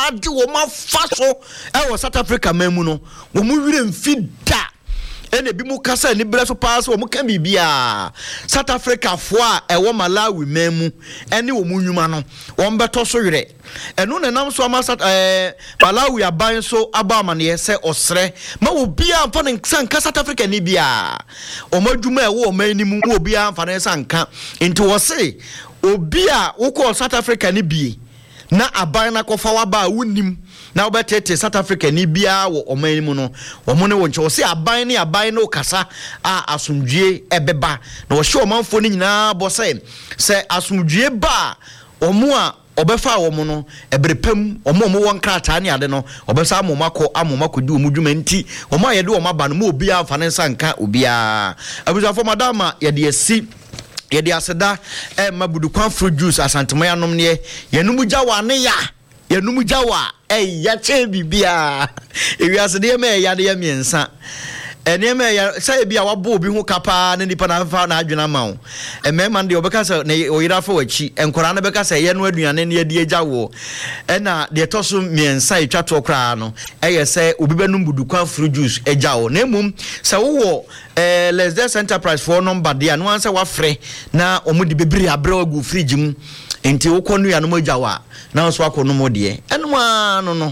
nyina di wo ma fa so e wo South Africa memu no wo mu wire mfida ene bi mu kasa ni bre so pass wo mu kan bibia South Africa fo a e wo Malawi memu ene wo mu nwuma no wo mbeto so wire eno ne nam so ama Malawi aban so aba amane se osre ma wo bia amfa ne sanka South Africa ni bia o madwuma e wo manimu wo bia amfa ne sanka enti wo se obi a wo ko South Africa ni bi na aban na kofa wa ba wonim na obetete South Africa ni bia wo omanimu no wo mo ne wo nche wo se aban no kasa a asumdue ebeba na wo hye omanfo ni nyina bo se asumdue ba omo a obefa wo mo no ebrepam omo won krata ne ade no obesa amomako di omudwuma nti omo ayede omo aba no mo obi a mfa ne sanka obi a abusafo madama yede asi yede aseda mabudu kwan fruit juice asantemoya nom ne yenum gyawa ne ya yenum gyawa ya che bibia ewi asede me ya de ya miensa ene me ya say bia wabo obi hu kapa ne nipa na fa na adwena ma wo emema de obeka say ne oyira fa wachi enkora na beka say ye no aduane ne de agyawo ena de toso miensa etwa to kra no eye say obi benum budukwan fruit juice agyawo na emum say wo let's des enterprise for number dia no ansa wa frɛ na omudi bebiri abre agu fridge mu enti wo konu ya no agyawa na so akono mo de enuma no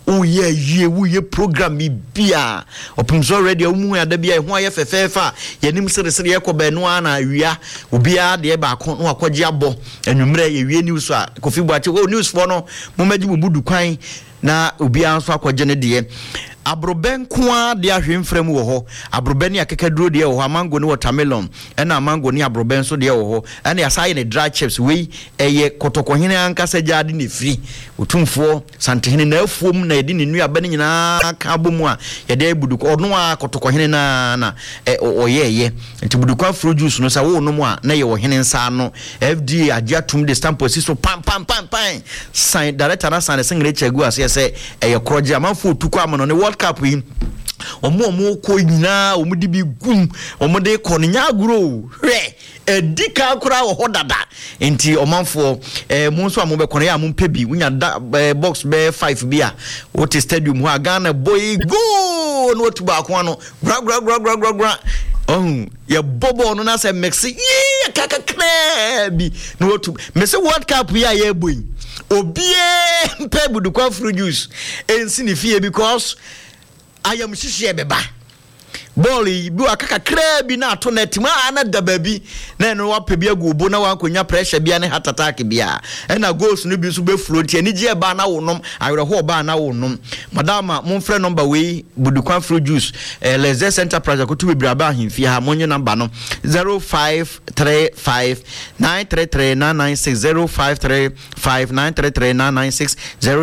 uye program bia opimso radio mu ya da bia ho aye fefefa yanim sere yekoba no ana awia obia de ba ko no akwaje abo anwumre ye wie news a Kofi Boache news for no mo magi mu budu kwan na obia nso akwaje ne de abroben kwa de ahwemfrem wo ho abroben ne akekaduro de wo ho mango ne watermelon na mango ne abroben so de wo ho na asaye ne dry chips we eye kotokohene ankasa jade ne firi otumfo santehene na afuom na edi ne nuaba ne nyina ka bomu a ye de budu ono a kotokohene na oyeye nti budu kwa fruit juice no sa wo no mu a na ye wo hene nsa no FDA agiatum de stamp siso pam sign director na san singre chegu ase se eye kroje amanfo otuko amono ne Cup in omo ko nyina omudi bi gum omode ko nya aguro edika akura ho dada enti omanfo mo nso ambe kono ya mo pebi unya box be 5 bia what stadium ho Ghana boy go no to ba ko no gra ya bobo no na se mexi kaka krebi no to me se World Cup ya ye boy obie mpebudu kwa fruit juice ensi ni fie because I am shishie beba boli bi akaka krebi na ato net ma na da baby na no wape bia gubo na wankonya pressure bia ne heart attack bia na goals no bi so be float ani je ba na wonom awre ho ba na wonom madama mon frɛ number we budukwan fruit juice let's des enterprise akotu be braba ahemfie ha monye number no 0535933996 0535933996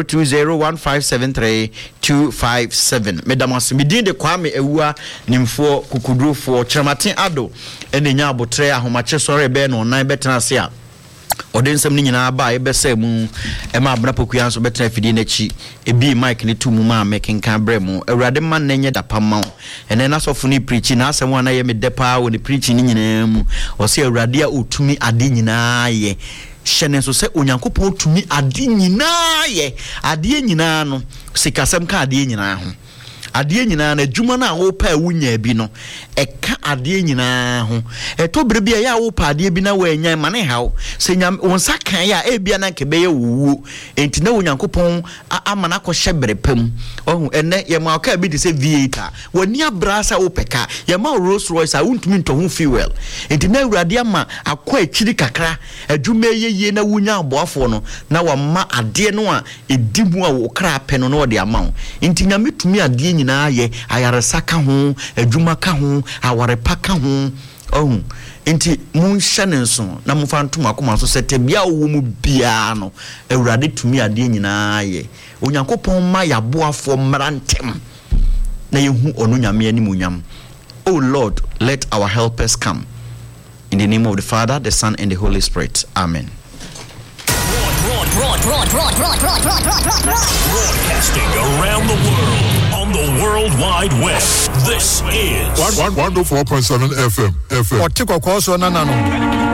0201573257 madam asimidin de kwame ewua nimfo kukudrufo Chiramatin Ado ene nya abotre ahomache sore be no nan betena se a odensem ni nyina ba ebese mu ema abna pokuya so betena fidi na chi ebi mic ni tumu ma mekenkan bremu awurade man na nye dapama ene na sofo ni preach na asem wana ye me depa wo ni preach ni nyina mu o se awurade a otumi ade nyina ye hyene so se onyankopon otumi ade nyina ye ade nyina no sikasem ka ade nyina ho ade nyina na adwuma na wo pa wunya bi no eka ade nyina ho eto bere bia ya wo pa ade bi na wanya ma ne hawo se nyam wonsa kan ya e bia na nke be ye wuwo enti na onyankopon amana ko hyebere pam ohun enne ye ma ka bi de se V8 wani abrasa wo peka ye ma Rolls Royce a wontumi nto ho fuel enti na awurade ama akwa akiri kakra adwuma ye na wunya aboafo no na wa ma ade no a edimu a wo kra pe no no de ama enti nyametumi ade nyina ye ayaresa ka ho adwuma ka ho awarepa ka ho enti mun hyanenso na mun fantum akoma so sete bia wo mu bia no awurade tumi ade nyina ye onyankopon ma yaboafo mrantem na yehu onu nyame ani munyam. Oh Lord, let our helpers come in the name of the Father, the Son and the Holy Spirit. Amen. Broadcasting around the world on the World Wide Web. This is 104.7 FM.